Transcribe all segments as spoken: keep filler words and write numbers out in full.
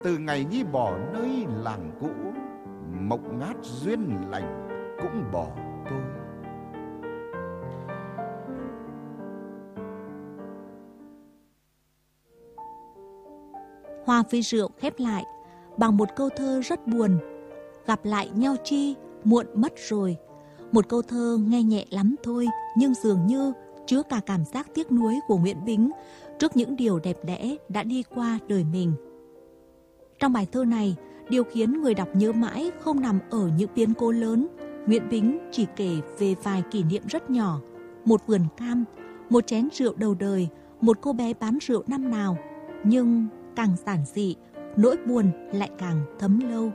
Từ ngày Nhi bỏ nơi làng cũ, mộng ngát duyên lành cũng bỏ tôi. Hoa với rượu khép lại bằng một câu thơ rất buồn. Gặp lại nhau chi, muộn mất rồi. Một câu thơ nghe nhẹ lắm thôi, nhưng dường như chứa cả cảm giác tiếc nuối của Nguyễn Bính trước những điều đẹp đẽ đã đi qua đời mình. Trong bài thơ này, điều khiến người đọc nhớ mãi không nằm ở những biến cố lớn. Nguyễn Bính chỉ kể về vài kỷ niệm rất nhỏ, một vườn cam, một chén rượu đầu đời, một cô bé bán rượu năm nào. Nhưng càng giản dị, nỗi buồn lại càng thấm lâu.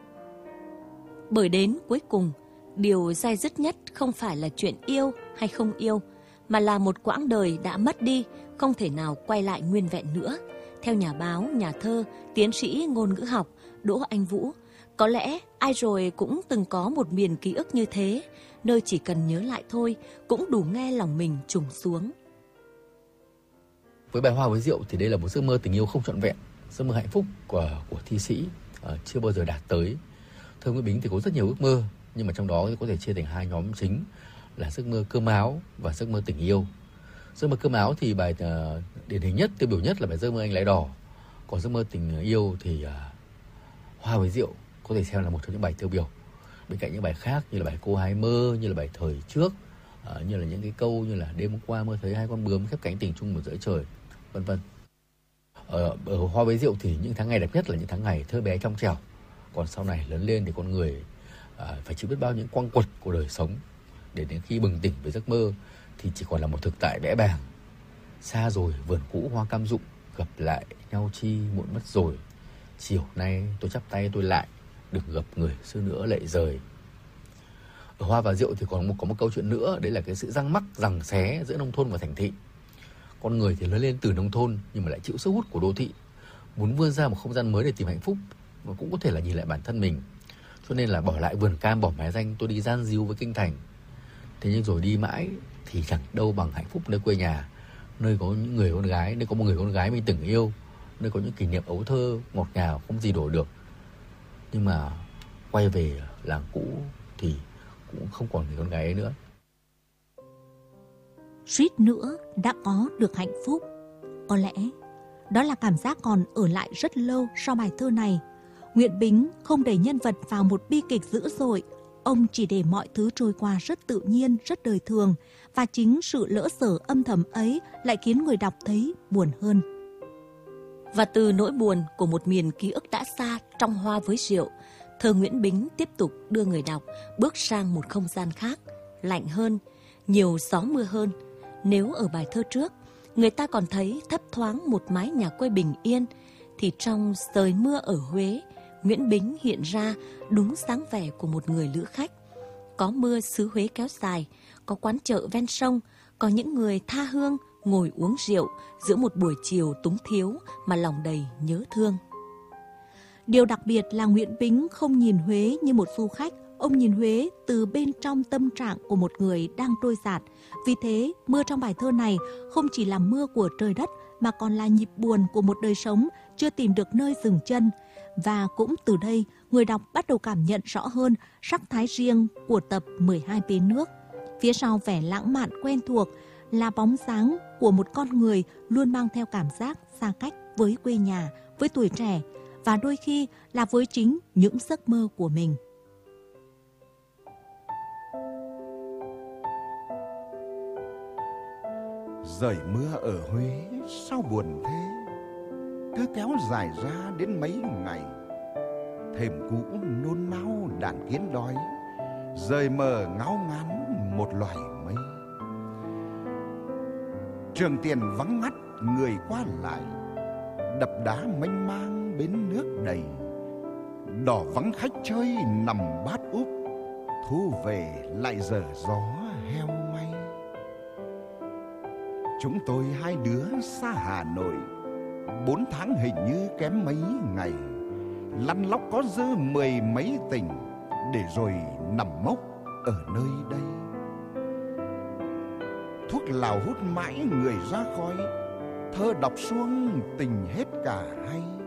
Bởi đến cuối cùng, điều day dứt nhất không phải là chuyện yêu hay không yêu, mà là một quãng đời đã mất đi, không thể nào quay lại nguyên vẹn nữa. Theo nhà báo, nhà thơ, tiến sĩ ngôn ngữ học Đỗ Anh Vũ, có lẽ ai rồi cũng từng có một miền ký ức như thế, nơi chỉ cần nhớ lại thôi cũng đủ nghe lòng mình trùng xuống. Với bài Hoa với rượu thì đây là một giấc mơ tình yêu không trọn vẹn, giấc mơ hạnh phúc của của thi sĩ uh, chưa bao giờ đạt tới. Thơ Nguyễn Bính thì có rất nhiều ước mơ, nhưng mà trong đó thì có thể chia thành hai nhóm chính là giấc mơ cơm áo và giấc mơ tình yêu. Giấc mơ cơm áo thì bài uh, điển hình nhất, tiêu biểu nhất là bài Giấc mơ anh lái đò. Còn giấc mơ tình yêu thì uh, Hoa với rượu có thể xem là một trong những bài tiêu biểu. Bên cạnh những bài khác như là bài Cô Hái Mơ, như là bài Thời Trước, uh, như là những cái câu như là Đêm hôm qua mơ thấy hai con bướm khép cánh tình chung một dãy trời, vân vân. Ở, ở Hoa với rượu thì những tháng ngày đẹp nhất là những tháng ngày thơ bé trong trẻo. Còn sau này lớn lên thì con người à, phải chịu biết bao những quăng quật của đời sống, để đến khi bừng tỉnh với giấc mơ thì chỉ còn là một thực tại bẽ bàng. Xa rồi vườn cũ hoa cam rụng, gặp lại nhau chi muộn mất rồi. Chiều nay tôi chắp tay tôi lại, được gặp người xưa nữa lệ rời. Ở Hoa và rượu thì còn một, có một câu chuyện nữa, đấy là cái sự răng mắc giằng xé giữa nông thôn và thành thị. Con người thì lớn lên từ nông thôn nhưng mà lại chịu sức hút của đô thị, muốn vươn ra một không gian mới để tìm hạnh phúc, và cũng có thể là nhìn lại bản thân mình. Cho nên là bỏ lại vườn cam, bỏ mái danh, tôi đi gian díu với kinh thành. Thế nhưng rồi đi mãi thì chẳng đâu bằng hạnh phúc nơi quê nhà, nơi có những người con gái, nơi có một người con gái mình từng yêu, nơi có những kỷ niệm ấu thơ ngọt ngào không gì đổi được. Nhưng mà quay về làng cũ thì cũng không còn người con gái ấy nữa. Suýt nữa đã có được hạnh phúc. Có lẽ đó là cảm giác còn ở lại rất lâu sau bài thơ này. Nguyễn Bính không đẩy nhân vật vào một bi kịch dữ dội. Ông chỉ để mọi thứ trôi qua rất tự nhiên, rất đời thường. Và chính sự lỡ dở âm thầm ấy lại khiến người đọc thấy buồn hơn. Và từ nỗi buồn của một miền ký ức đã xa trong Hoa với rượu, thơ Nguyễn Bính tiếp tục đưa người đọc bước sang một không gian khác, lạnh hơn, nhiều gió mưa hơn. Nếu ở bài thơ trước, người ta còn thấy thấp thoáng một mái nhà quê bình yên, thì trong Trời mưa ở Huế, Nguyễn Bính hiện ra đúng dáng vẻ của một người lữ khách. Có mưa xứ Huế kéo dài, có quán chợ ven sông, có những người tha hương ngồi uống rượu giữa một buổi chiều túng thiếu mà lòng đầy nhớ thương. Điều đặc biệt là Nguyễn Bính không nhìn Huế như một du khách, ông nhìn Huế từ bên trong tâm trạng của một người đang trôi dạt. Vì thế, mưa trong bài thơ này không chỉ là mưa của trời đất mà còn là nhịp buồn của một đời sống chưa tìm được nơi dừng chân. Và cũng từ đây, người đọc bắt đầu cảm nhận rõ hơn sắc thái riêng của tập mười hai bến nước. Phía sau vẻ lãng mạn quen thuộc là bóng dáng của một con người luôn mang theo cảm giác xa cách với quê nhà, với tuổi trẻ và đôi khi là với chính những giấc mơ của mình. Rời mưa ở Huế sao buồn thế, cứ kéo dài ra đến mấy ngày. Thềm cũ nôn nao đàn kiến đói, rời mờ ngáo ngán một loài mây. Trường tiền vắng ngắt người qua lại, đập đá mênh mang bến nước đầy. Đỏ vắng khách chơi nằm bát úp, thu về lại dở gió heo may. Chúng tôi hai đứa xa Hà Nội, bốn tháng hình như kém mấy ngày. Lăn lóc có dư mười mấy tình, để rồi nằm mốc ở nơi đây. Thuốc lào hút mãi người ra khói, thơ đọc xuông tình hết cả hay.